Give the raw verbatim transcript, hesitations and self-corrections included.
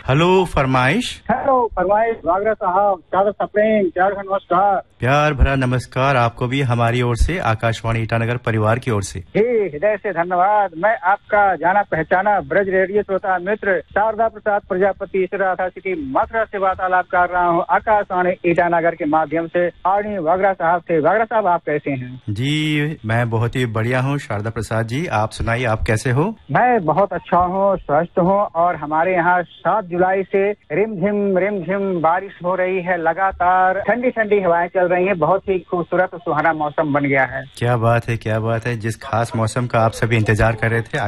Hello फरमाइश। Hello फरमाइश। वागरा साहब, चादर सप्रेम, प्यार का नमस्कार। प्यार भरा नमस्कार आपको भी हमारी ओर से, आकाशवाणी ईटानगर परिवार की ओर से। जी हृदय से धन्यवाद। मैं आपका जाना पहचाना ब्रज रेडियो श्रोता मित्र शारदा प्रसाद प्रजापति सिटी मथुरा से वार्तालाप कर रहा हूँ आकाशवाणी ईटानगर के माध्यम से आर्णी वागरा साहब से। वागरा साहब, आप कैसे हैं? जी मैं बहुत ही बढ़िया हूँ शारदा प्रसाद जी, आप सुनाइए, आप कैसे हो? मैं बहुत अच्छा हूँ, स्वस्थ हूँ। और हमारे यहाँ सात जुलाई से रिमझिम रिमझिम बारिश हो रही है, लगातार ठंडी ठंडी हवाएं चल रही हैं। बहुत ही खूबसूरत सुहाना मौसम बन गया है। क्या बात है, क्या बात है। जिस खास मौसम का आप सभी इंतजार कर रहे थे